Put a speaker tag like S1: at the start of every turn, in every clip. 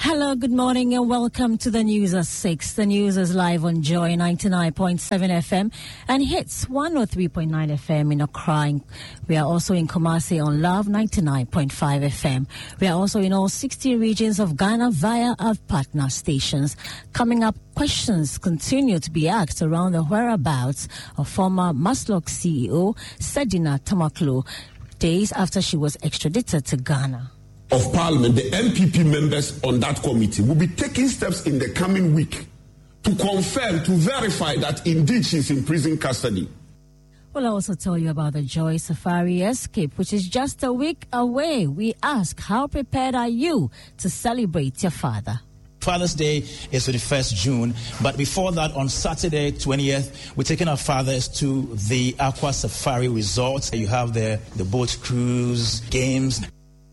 S1: Hello, good morning and welcome to the news at 6. The news is live on Joy 99.7 FM and hits 103.9 FM in Accra. We are also in Kumasi on Love 99.5 FM. We are also in all 60 regions of Ghana via our partner stations. Coming up, questions continue to be asked around the whereabouts of former Maslock CEO Sedina Tamaklo days after she was extradited to Ghana.
S2: Of Parliament, the MPP members on that committee will be taking steps in the coming week to confirm, to verify that indeed she's in prison custody.
S1: We'll also tell you about the Joy Safari Escape, which is just a week away. We ask, how prepared are you to celebrate your father?
S3: Father's Day is the 1st June, but before that, on Saturday, 20th, we're taking our fathers to the Aqua Safari Resort. You have the boat cruise, games.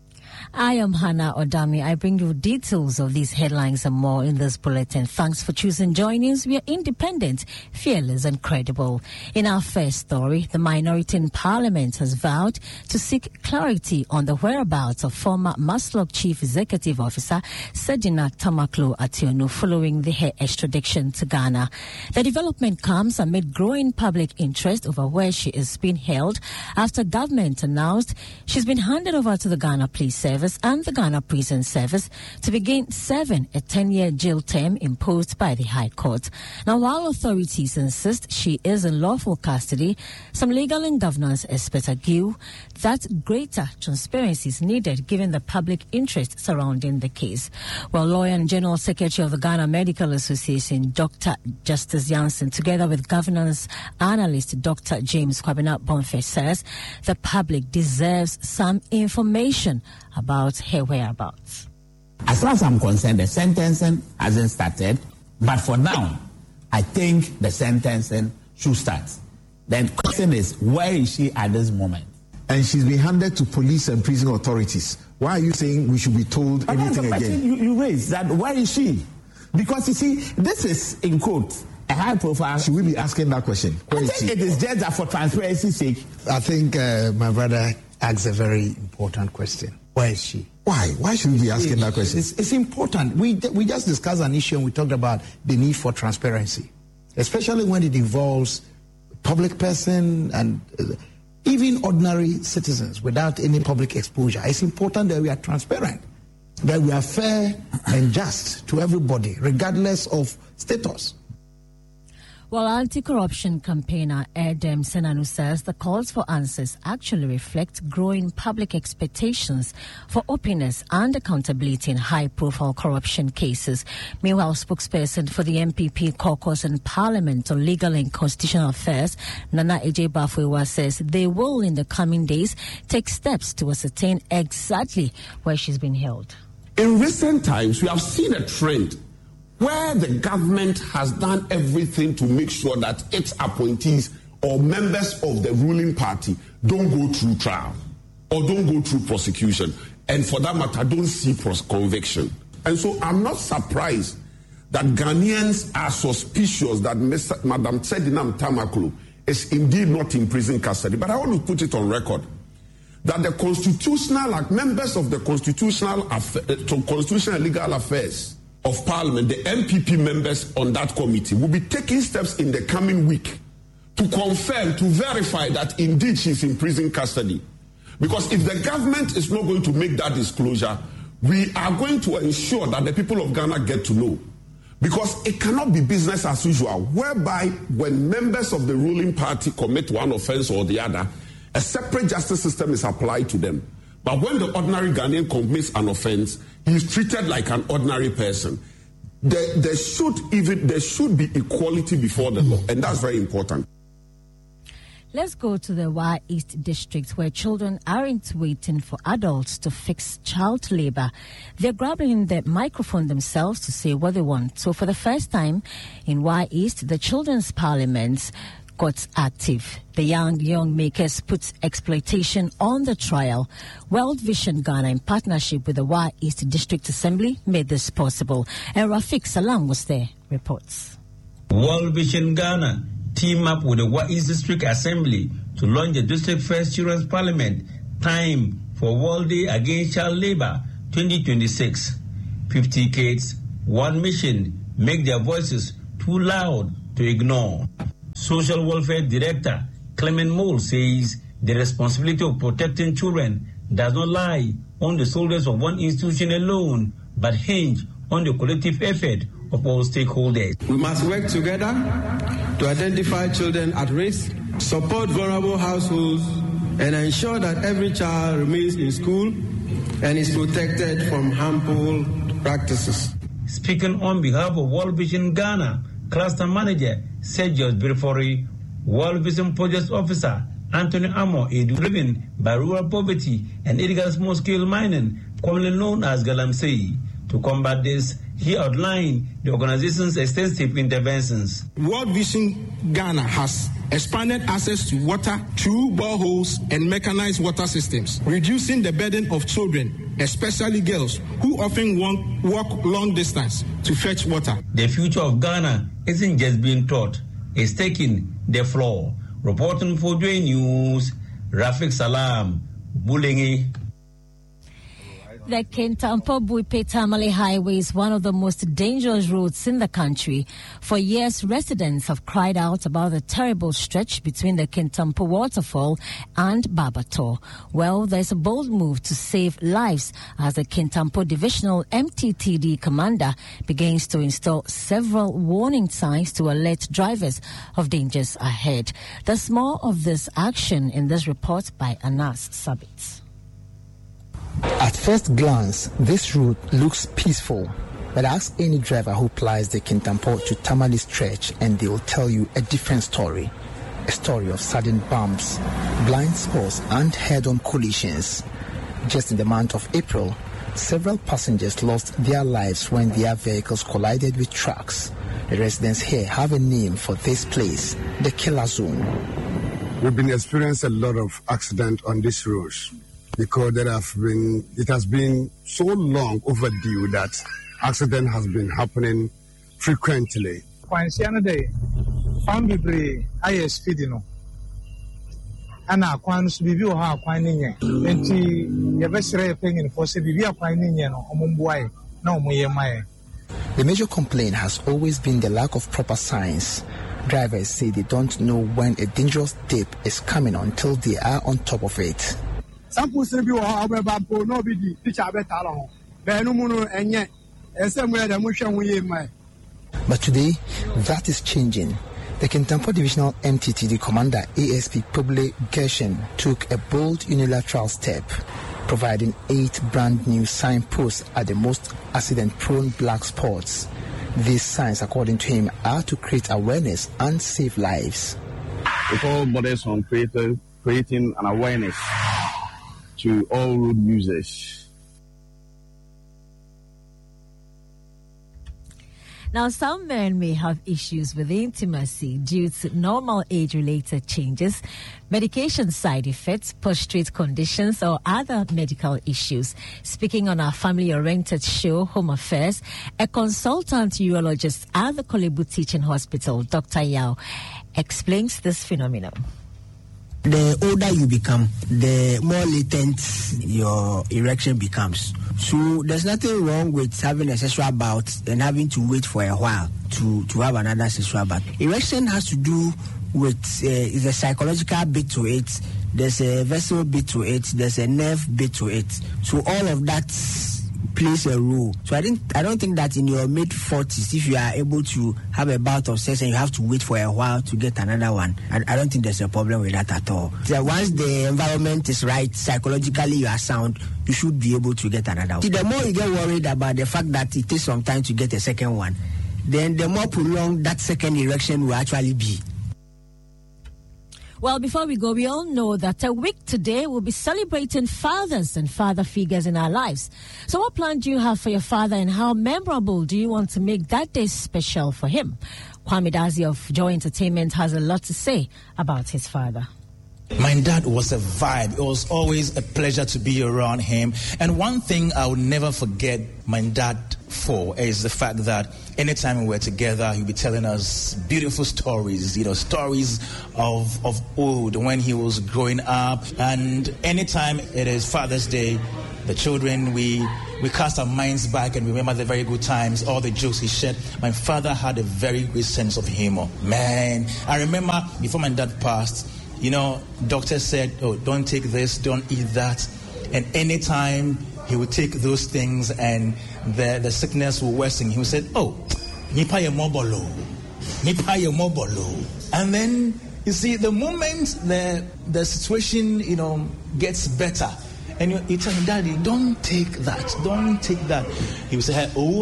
S1: I am Hannah Odami. I bring you details of these headlines and more in this bulletin. Thanks for choosing Joy News. We are independent, fearless and credible. In our first story, the minority in Parliament has vowed to seek clarity on the whereabouts of former Maslock Chief Executive Officer Sedina Tamaklo Ationu following her extradition to Ghana. The development comes amid growing public interest over where she is being held after government announced she's been handed over to the Ghana Police Service and the Ghana Prison Service to begin serving a 10-year jail term imposed by the High Court. Now, while authorities insist she is in lawful custody, some legal and governance experts argue that greater transparency is needed given the public interest surrounding the case. Well, lawyer and General Secretary of the Ghana Medical Association, Dr. Justice Jansen, together with governance analyst Dr. James Kwabena Bonfe, says the public deserves some information about her whereabouts.
S4: As far as I'm concerned, the sentencing hasn't started, but for now, I think the sentencing should start. The question is, where is she at this moment?
S5: And she's been handed to police and prison authorities. Why are you saying we should be told anything again?
S4: You raised that, where is she? Because you see, this is, in quote, a high profile.
S5: Should we be asking that question?
S4: I think it is just that for transparency's sake.
S6: I think my brother asks a very important question. Where is she?
S5: Why? Why should we be asking that question?
S6: It's important. We just discussed an issue and we talked about the need for transparency, especially when it involves public person and even ordinary citizens without any public exposure. It's important that we are transparent, that we are fair and just to everybody, regardless of status.
S1: Well, anti-corruption campaigner Edem Senanu says the calls for answers actually reflect growing public expectations for openness and accountability in high-profile corruption cases. Meanwhile, spokesperson for the MPP caucus in Parliament on Legal and Constitutional Affairs, Nana Eje Bafwewa, says they will, in the coming days, take steps to ascertain exactly where she's been held.
S2: In recent times, we have seen a trend where the government has done everything to make sure that its appointees or members of the ruling party don't go through trial or don't go through prosecution, and for that matter, don't see conviction. And so I'm not surprised that Ghanaians are suspicious that Madam Sedina Tamaklo is indeed not in prison custody. But I want to put it on record that the constitutional, members of the Constitutional and Legal Affairs of Parliament, the MPP members on that committee, will be taking steps in the coming week to confirm, to verify that indeed she's in prison custody. Because if the government is not going to make that disclosure, we are going to ensure that the people of Ghana get to know. Because it cannot be business as usual, whereby when members of the ruling party commit one offense or the other, a separate justice system is applied to them. But when the ordinary Ghanaian commits an offense, he is treated like an ordinary person. There should be equality before the law, and that's very important.
S1: Let's go to the Wa East District, where children aren't waiting for adults to fix child labor. They're grabbing the microphone themselves to say what they want. So for the first time in Wa East, the Children's Parliament got active. The young makers put exploitation on the trial. World Vision Ghana, in partnership with the Wa East District Assembly, made this possible. And Rafiq Salam was there, reports.
S7: World Vision Ghana team up with the Wa East District Assembly to launch the District First Children's Parliament, time for World Day Against Child Labor 2026. 50 kids, one mission, make their voices too loud to ignore. Social Welfare Director Clement Mole says the responsibility of protecting children does not lie on the shoulders of one institution alone, but hinge on the collective effort of all stakeholders.
S8: We must work together to identify children at risk, support vulnerable households, and ensure that every child remains in school and is protected from harmful practices.
S7: Speaking on behalf of World Vision Ghana, Cluster Manager Sergius Birfori, World Vision Project Officer Anthony Amo, driven by rural poverty and illegal small-scale mining, commonly known as Galamsey. To combat this, he outlined the organization's extensive interventions.
S9: World Vision Ghana has expanded access to water through boreholes and mechanized water systems, reducing the burden of children, especially girls, who often walk long distance to fetch water.
S7: The future of Ghana isn't just being taught, it's taking the floor. Reporting for Joy News, Rafik Salam, Bulengi.
S1: The Kintampo-Buipe Tamale Highway is one of the most dangerous roads in the country. For years, residents have cried out about the terrible stretch between the Kintampo Waterfall and Babator. Well, there's a bold move to save lives as the Kintampo Divisional MTTD commander begins to install several warning signs to alert drivers of dangers ahead. There's more of this action in this report by Anas Sabit.
S10: At first glance, this route looks peaceful, but ask any driver who plies the Kintampo to Tamale stretch and they will tell you a different story. A story of sudden bumps, blind spots and head-on collisions. Just in the month of April, several passengers lost their lives when their vehicles collided with trucks. The residents here have a name for this place, the Killer Zone.
S11: We've been experiencing a lot of accidents on this road, because it has been so long overdue that accident has been happening frequently.
S10: The major complaint has always been the lack of proper signs. Drivers say they don't know when a dangerous dip is coming until they are on top of it.
S12: But today,
S10: that is changing. The Kintampo Divisional MTTD Commander ASP Public Gershon took a bold unilateral step, providing 8 brand new signposts at the most accident-prone black spots. These signs, according to him, are to create awareness and save lives.
S13: We call bodies on creating an awareness to all road users.
S1: Now, some men may have issues with intimacy due to normal age-related changes, medication side effects, prostate conditions, or other medical issues. Speaking on our family-oriented show, Home Affairs, a consultant urologist at the Kolebu Teaching Hospital, Dr. Yao, explains this phenomenon.
S14: The older you become, the more latent your erection becomes. So there's nothing wrong with having a sexual bout and having to wait for a while to have another sexual bout. Erection has to do with is a psychological bit to it. There's a vessel bit to it. There's a nerve bit to it. So all of that plays a role. So I don't think that in your mid-40s, if you are able to have a bout of sex and you have to wait for a while to get another one, I don't think there's a problem with that at all. So once the environment is right, psychologically you are sound, you should be able to get another one. See, the more you get worried about the fact that it takes some time to get a second one, then the more prolonged that second erection will actually be.
S1: Well, before we go, we all know that a week today we'll be celebrating fathers and father figures in our lives. So what plan do you have for your father and how memorable do you want to make that day special for him? Kwame Dazi of Joy Entertainment has a lot to say about his father.
S3: My dad was a vibe. It was always a pleasure to be around him. And one thing I will never forget my dad for is the fact that anytime we were together, he'd be telling us beautiful stories, stories of old when he was growing up. And anytime it is Father's Day, the children, we we cast our minds back and remember the very good times, all the jokes he shared. My father had a very great sense of humor. Man, I remember before my dad passed, doctors said, oh, don't take this, don't eat that. And anytime he would take those things and the sickness will worsen, he would say, oh, nipa ye mobolo. And then, you see, the moment the situation, gets better, and you tell him, Daddy, don't take that. He will say, oh,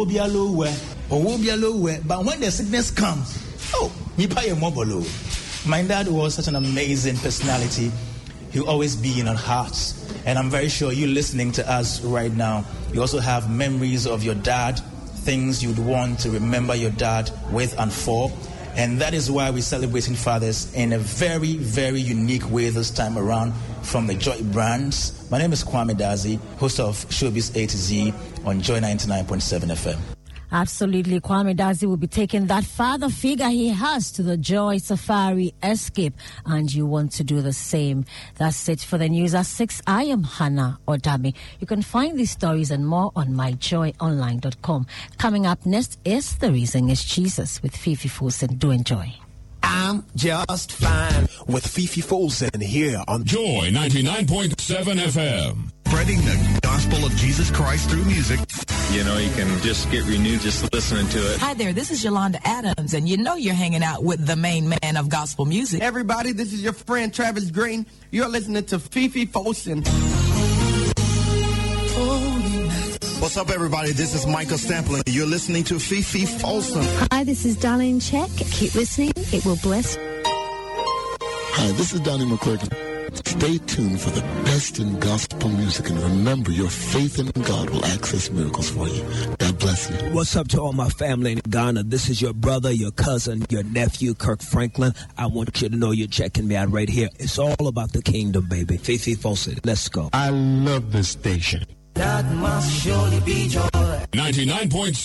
S3: but when the sickness comes, oh, nipa ye mobolo. My dad was such an amazing personality. He'll always be in our hearts. And I'm very sure you listening to us right now, you also have memories of your dad, things you'd want to remember your dad with and for. And that is why we're celebrating fathers in a very, very unique way this time around from the Joy Brands. My name is Kwame Dazi, host of Showbiz A to Z on Joy 99.7 FM.
S1: Absolutely. Kwame Dazi will be taking that father figure he has to the Joy Safari Escape, and you want to do the same. That's it for the news at 6. I am Hannah Odami. You can find these stories and more on myjoyonline.com. Coming up next is The Reason is Jesus with Fifi Folsen. Do enjoy.
S12: I'm just fine with Fifi Folsen here on
S15: Joy 99.7 FM.
S16: Spreading the gospel of Jesus Christ through music.
S17: You can just get renewed just listening to it.
S18: Hi there, this is Yolanda Adams, and you're hanging out with the main man of gospel music.
S19: Everybody, this is your friend Travis Green. You're listening to Fifi Folsen.
S16: What's up, everybody? This is Michael Stamplin. You're listening to Fifi Folsen.
S20: Hi, this is Darlene Check. Keep listening. It will bless.
S21: Hi, this is Donnie McClurkin. Stay tuned for the best in gospel music, and remember, your faith in God will access miracles for you. God bless you.
S12: What's up to all my family in Ghana? This is your brother, your cousin, your nephew, Kirk Franklin. I want you to know you're checking me out right here. It's all about the kingdom, baby. Fifi Folsen, let's go.
S21: I love this station.
S12: That must surely be joy.
S15: 99.7